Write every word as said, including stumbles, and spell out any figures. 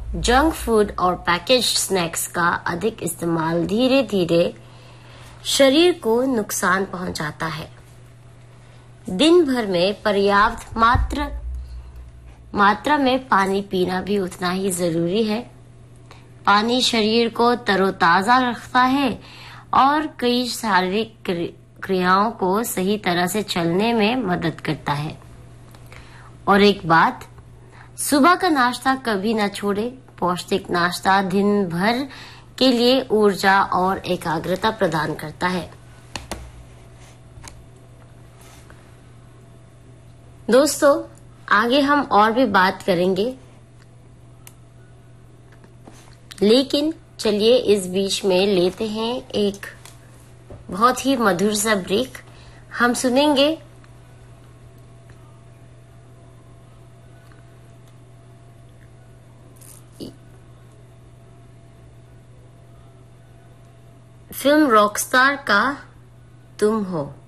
Junk food और package snacks का अधिक इस्तेमाल धीरे धीरे शरीर को नुकसान पहुंचाता है। दिन भर में पर्याप्त मात्रा मात्रा में पानी पीना भी उतना ही जरूरी है। पानी शरीर को तरोताजा रखता है और कई शारीरिक क्रियाओं को सही तरह से चलने में मदद करता है। और एक बात, सुबह का नाश्ता कभी न छोड़े। पौष्टिक नाश्ता दिन भर के लिए ऊर्जा और एकाग्रता प्रदान करता है। दोस्तों, आगे हम और भी बात करेंगे, लेकिन चलिए इस बीच में लेते हैं एक बहुत ही मधुर सा ब्रेक। हम सुनेंगे फिल्म रॉकस्टार का तुम हो।